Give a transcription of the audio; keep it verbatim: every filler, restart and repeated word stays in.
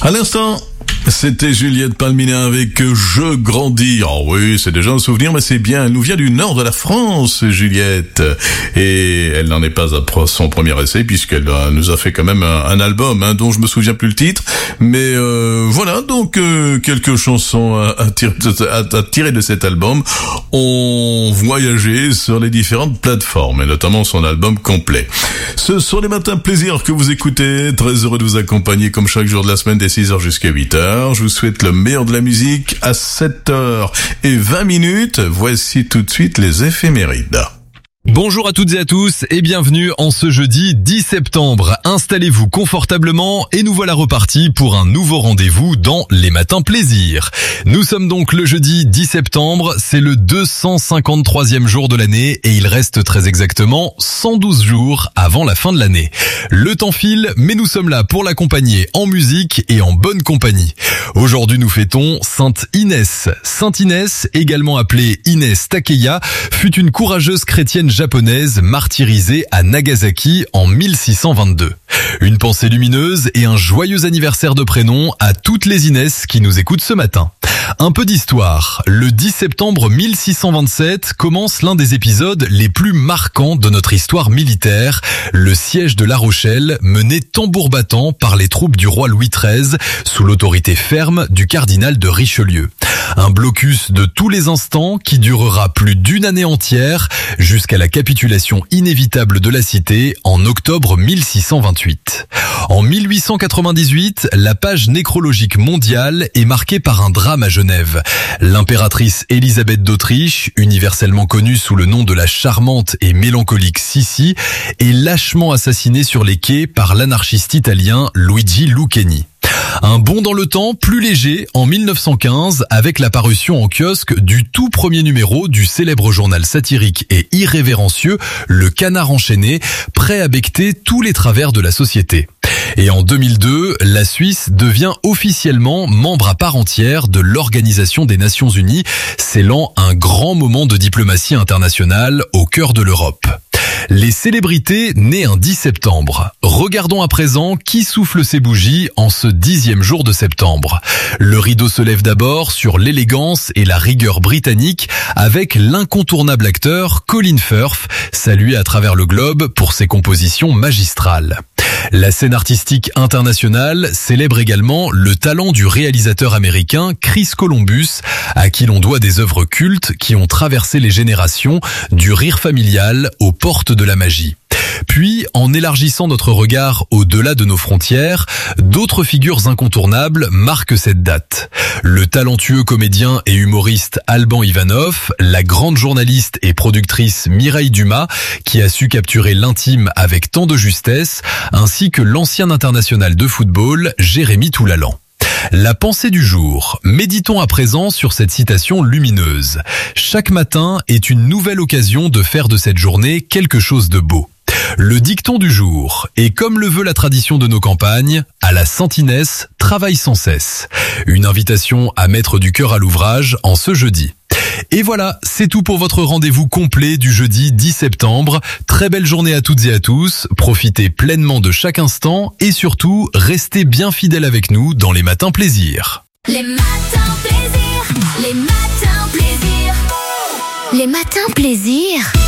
À l'instant, c'était Juliette Palmina avec Je grandis. Oh oui, c'est déjà un souvenir, mais c'est bien. Elle nous vient du nord de la France, Juliette. Et elle n'en est pas à son premier essai, puisqu'elle nous a fait quand même un, un album, hein, dont je me souviens plus le titre. Mais euh, voilà, donc euh, quelques chansons à, à, tirer, à, à tirer de cet album ont voyagé sur les différentes plateformes, et notamment son album complet. Ce sont les matins plaisir que vous écoutez. Très heureux de vous accompagner comme chaque jour de la semaine, dès six heures jusqu'à huit heures. Je vous souhaite le meilleur de la musique à sept heures vingt minutes. Voici tout de suite les éphémérides. Bonjour à toutes et à tous et bienvenue en ce jeudi dix septembre. Installez-vous confortablement et nous voilà repartis pour un nouveau rendez-vous dans les matins plaisir. Nous sommes donc le jeudi dix septembre, c'est le deux cent cinquante-troisième jour de l'année et il reste très exactement cent douze jours avant la fin de l'année. Le temps file, mais nous sommes là pour l'accompagner en musique et en bonne compagnie. Aujourd'hui nous fêtons Sainte Inès. Sainte Inès, également appelée Inès Takeya, fut une courageuse chrétienne japonaise martyrisée à Nagasaki en mille six cent vingt-deux. Une pensée lumineuse et un joyeux anniversaire de prénom à toutes les Inès qui nous écoutent ce matin. Un peu d'histoire. Le dix septembre mille six cent vingt-sept commence l'un des épisodes les plus marquants de notre histoire militaire, le siège de La Rochelle, mené tambour battant par les troupes du roi Louis treize, sous l'autorité ferme du cardinal de Richelieu. Un blocus de tous les instants qui durera plus d'une année entière, jusqu'à la capitulation inévitable de la cité en octobre mille six cent vingt-huit. En mille huit cent quatre-vingt-dix-huit, la page nécrologique mondiale est marquée par un drame à Genève. L'impératrice Élisabeth d'Autriche, universellement connue sous le nom de la charmante et mélancolique Sissi, est lâchement assassinée sur les quais par l'anarchiste italien Luigi Lucchini. Un bond dans le temps plus léger en mille neuf cent quinze avec la parution en kiosque du tout premier numéro du célèbre journal satirique et irrévérencieux Le Canard enchaîné, prêt à becqueter tous les travers de la société. Et en deux mille deux, la Suisse devient officiellement membre à part entière de l'Organisation des Nations Unies, scellant un grand moment de diplomatie internationale au cœur de l'Europe. Les célébrités nées un dix septembre. Regardons à présent qui souffle ses bougies en ce dixième jour de septembre. Le rideau se lève d'abord sur l'élégance et la rigueur britannique avec l'incontournable acteur Colin Firth, salué à travers le globe pour ses compositions magistrales. La scène artistique internationale célèbre également le talent du réalisateur américain Chris Columbus, à qui l'on doit des œuvres cultes qui ont traversé les générations, du rire familial aux portes de la magie. Puis, en élargissant notre regard au-delà de nos frontières, d'autres figures incontournables marquent cette date. Le talentueux comédien et humoriste Alban Ivanov, la grande journaliste et productrice Mireille Dumas, qui a su capturer l'intime avec tant de justesse, ainsi que l'ancien international de football Jérémy Toulalan. La pensée du jour. Méditons à présent sur cette citation lumineuse. Chaque matin est une nouvelle occasion de faire de cette journée quelque chose de beau. Le dicton du jour, et comme le veut la tradition de nos campagnes, à la Sainte Inès, travaille sans cesse. Une invitation à mettre du cœur à l'ouvrage en ce jeudi. Et voilà, c'est tout pour votre rendez-vous complet du jeudi dix septembre. Très belle journée à toutes et à tous, profitez pleinement de chaque instant et surtout, restez bien fidèles avec nous dans les matins plaisir. Les matins plaisir, les matins plaisir, les matins plaisir.